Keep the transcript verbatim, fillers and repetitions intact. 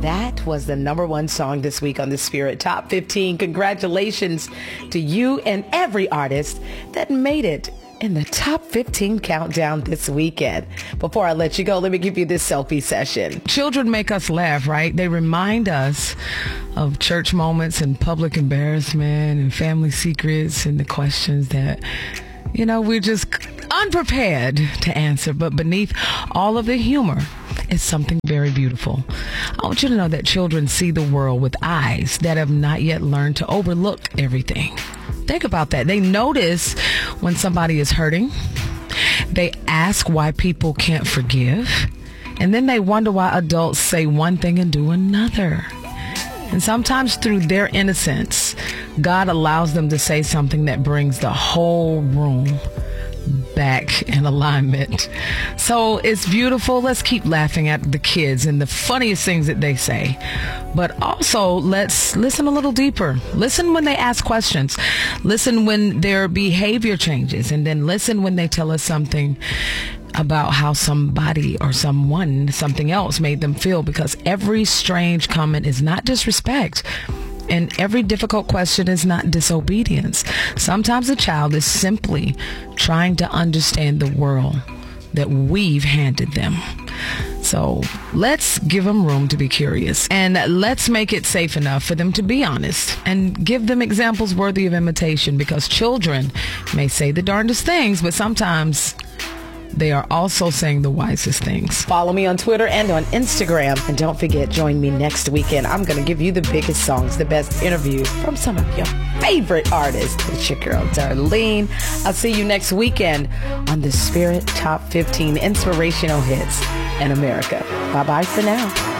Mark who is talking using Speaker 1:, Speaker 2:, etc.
Speaker 1: that was the number one song this week on the Spirit Top fifteen. Congratulations to you and every artist that made it in the top fifteen countdown this weekend. Before I let you go, let me give you this selfie session.
Speaker 2: Children make us laugh, right? They remind us of church moments and public embarrassment and family secrets and the questions that, you know, we're just unprepared to answer. But beneath all of the humor is something very beautiful. I want you to know that children see the world with eyes that have not yet learned to overlook everything. Think about that. They notice when somebody is hurting. They ask why people can't forgive. And then they wonder why adults say one thing and do another. And sometimes through their innocence, God allows them to say something that brings the whole room back in alignment. So it's beautiful. Let's keep laughing at the kids and the funniest things that they say. But also, let's listen a little deeper. Listen when they ask questions. Listen when their behavior changes. And then listen when they tell us something about how somebody or someone, something else made them feel. Because every strange comment is not disrespect. And every difficult question is not disobedience. Sometimes a child is simply trying to understand the world that we've handed them. So let's give them room to be curious, and let's make it safe enough for them to be honest and give them examples worthy of imitation, because children may say the darndest things, but sometimes they are also saying the wisest things.
Speaker 1: Follow me on Twitter and on Instagram. And don't forget, join me next weekend. I'm going to give you the biggest songs, the best interviews from some of your favorite artists. It's your girl, Darlene. I'll see you next weekend on the Spirit Top fifteen Inspirational Hits in America. Bye-bye for now.